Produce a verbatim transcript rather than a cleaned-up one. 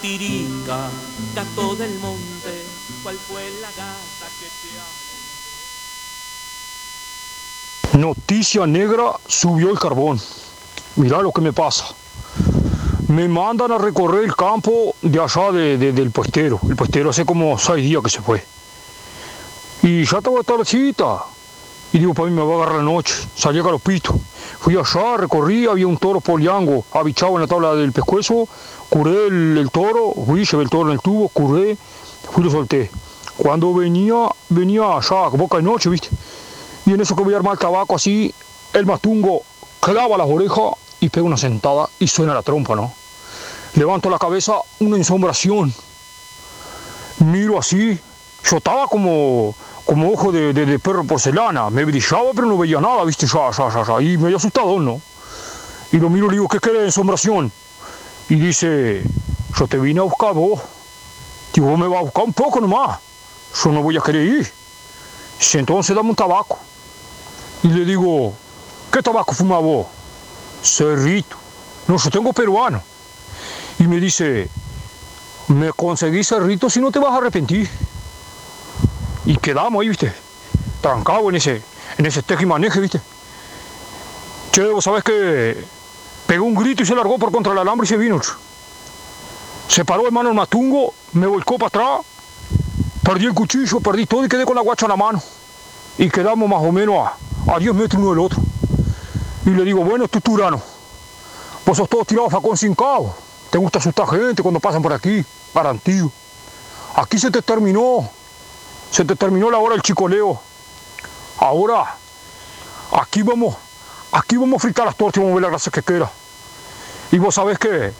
Tirica, gato del monte, ¿cuál fue la gata que te ha... Noticia negra, subió el carbón. Mirá lo que me pasa. Me mandan a recorrer el campo de allá de, de, del puestero. El puestero hace como seis días que se fue. Y ya estaba tardecita. Y digo, para mí me va a agarrar la noche. Salí a Galopito. Fui allá, recorrí, había un toro poliango abichado en la tabla del pescuezo. Curé el, el toro, fui, llevé el toro en el tubo, curé, fui y lo solté. Cuando venía, venía allá, boca de noche, ¿viste? Y en eso que voy a armar el tabaco así, el matungo clava las orejas y pega una sentada y suena la trompa, ¿no? Levanto la cabeza, una ensombración. Miro así, yo estaba como, como ojo de, de, de perro porcelana, me brillaba pero no veía nada, ¿viste? Ya, ya, ya, ya, y medio asustado, ¿no? Y lo miro y le digo, ¿qué querés de ensombración? Y dice, yo te vine a buscar vos. Digo, vos me vas a buscar un poco nomás. Yo no voy a querer ir. Dice, entonces dame un tabaco. Y le digo, ¿qué tabaco fumás vos? Cerrito. No, yo tengo peruano. Y me dice, me conseguí cerrito si no te vas a arrepentir. Y quedamos ahí, ¿viste? Trancado en ese, en ese teje y maneje, ¿viste? Che, vos sabés que pegó un grito y se largó por contra el alambre y se vino. Se paró hermano el matungo, me volcó para atrás, perdí el cuchillo, perdí todo y quedé con la guacha en la mano. Y quedamos más o menos a, a diez metros uno del otro. Y le digo, bueno, tú turano, vos sos todo tirado facón sin cabo. Te gusta asustar gente cuando pasan por aquí, garantido. Aquí se te terminó, se te terminó la hora del chicoleo. Ahora, aquí vamos, aquí vamos a fritar las tortas y vamos a ver la grasa que queda. Y vos sabés que